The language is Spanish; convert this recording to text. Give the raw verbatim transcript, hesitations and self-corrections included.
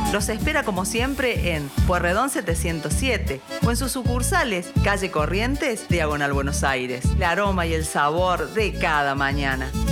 Los espera como siempre en Pueyrredón setecientos siete o en sus sucursales calle Corrientes, diagonal Buenos Aires. El aroma y el sabor de cada mañana.